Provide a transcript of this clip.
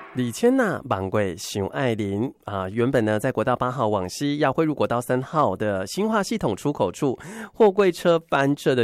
李千娜忙过熊爱玲啊，原本呢在国道8号往西要汇入国道3号的新化系统出口处，货柜车翻车的